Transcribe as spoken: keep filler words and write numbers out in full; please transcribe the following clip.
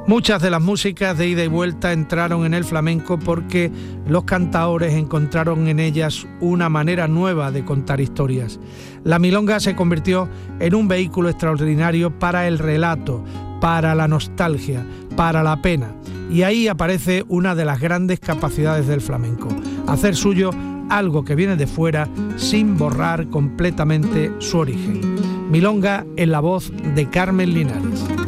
Muchas de las músicas de ida y vuelta entraron en el flamenco porque los cantaores encontraron en ellas una manera nueva de contar historias. La milonga se convirtió en un vehículo extraordinario para el relato, para la nostalgia, para la pena. Y ahí aparece una de las grandes capacidades del flamenco: hacer suyo algo que viene de fuera sin borrar completamente su origen. Milonga en la voz de Carmen Linares.